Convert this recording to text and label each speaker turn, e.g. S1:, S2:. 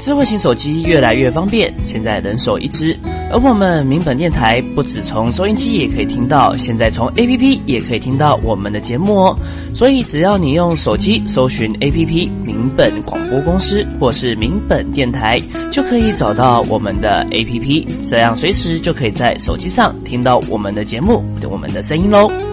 S1: 智慧型手机越来越方便，现在人手一支。而我们民本电台不只从收音机也可以听到，现在从 APP 也可以听到我们的节目哦。所以只要你用手机搜寻 APP 民本广播公司或是民本电台，就可以找到我们的 APP， 这样随时就可以在手机上听到我们的节目，我们的声音咯。